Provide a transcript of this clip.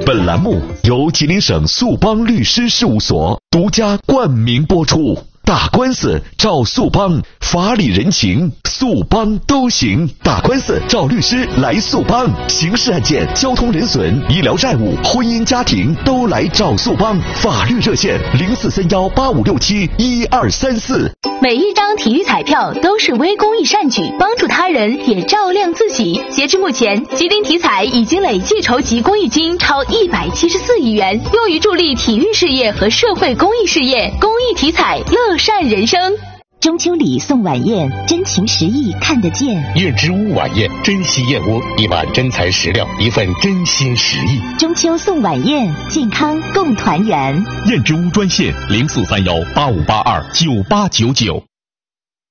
本栏目由吉林省速邦律师事务所独家冠名播出。打官司找速邦，法理人情速邦都行。打官司找律师来速邦，刑事案件、交通人损、医疗债务、婚姻家庭都来找速邦。法律热线043185671234。 每一张体育彩票都是微公益善举，帮助他人也照亮自己。截至目前，吉林体彩已经累计筹集公益金超174亿元，用于助力体育事业和社会公益事业。公益体彩，乐善人生。 中秋礼送晚宴，真情实意看得见。 燕之屋晚宴，珍稀燕窝，一碗真材实料，一份真心实意。 中秋送晚宴，健康共团圆。 燕之屋专线043185829899。